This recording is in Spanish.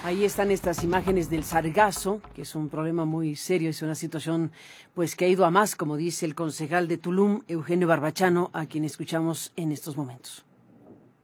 Ahí están estas imágenes del sargazo, que es un problema muy serio, es una situación pues que ha ido a más, como dice el concejal de Tulum, Eugenio Barbachano, a quien escuchamos en estos momentos.